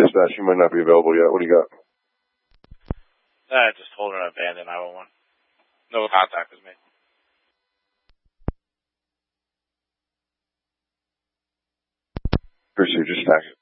dispatch. You might not be available yet. What do you got? Just holding an abandoned 911. No contact was made. Pursuit, just stack it.